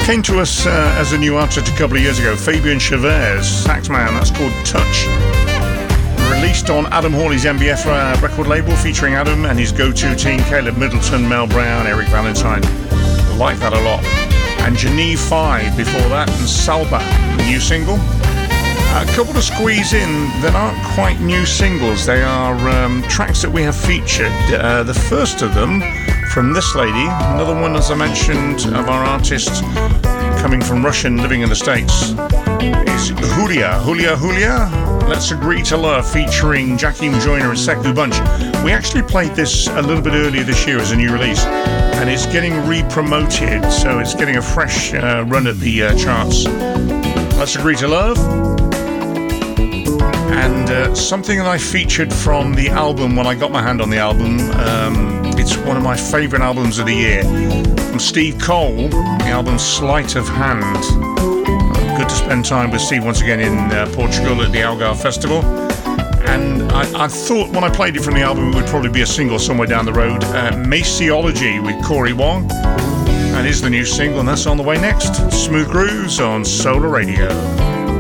Came to us as a new artist a couple of years ago, Fabian Chavez, sax man. That's called Touch. Released on Adam Hawley's MBF record label, featuring Adam and his go-to team, Caleb Middleton, Mel Brown, Eric Valentine. Like that a lot. And Geneve 5 before that, and Salba, new single. A couple to squeeze in that aren't quite new singles. They are tracks that we have featured. The first of them from this lady, another one, as I mentioned, of our artists coming from Russia and living in the States, is Julia. Let's Agree to Love, featuring Jakim Joyner and Sekou Bunch. We actually played this a little bit earlier this year as a new release, and it's getting re-promoted, so it's getting a fresh run at the charts. Let's Agree to Love. And something that I featured from the album when I got my hand on the album. It's one of my favourite albums of the year. From Steve Cole, the album Sleight of Hand. Good to spend time with Steve once again in Portugal at the Algarve Festival. And I thought when I played it from the album it would probably be a single somewhere down the road. Maceology with Corey Wong. And is the new single, and that's on the way next. Smooth Grooves on Solar Radio.